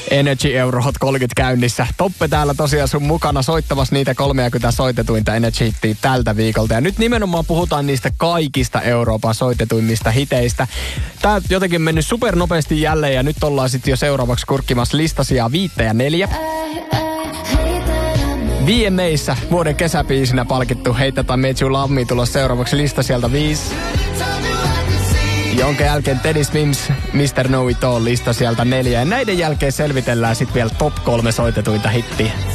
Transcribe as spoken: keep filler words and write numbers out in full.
Energy Euro Hot kolmekymmentä käynnissä. Toppe täällä tosiaan sun mukana soittamassa niitä kolmekymmentä soitetuinta Energy-hittiä tältä viikolta. Ja nyt nimenomaan puhutaan niistä kaikista Euroopan soitetuimmista hiteistä. Tää jotenkin mennyt supernopeasti jälleen ja nyt ollaan sitten jo seuraavaksi kurkkimassa listasijaa viittä ja neljä. V M A:ssä vuoden kesäbiisinä palkittu Hate That I Made You Love Me tulossa seuraavaksi lista sieltä viisi. Jonka jälkeen Teddy Swims mister Know It All lista sieltä neljä. Ja näiden jälkeen selvitellään sitten vielä top kolme soitetuinta hittiä.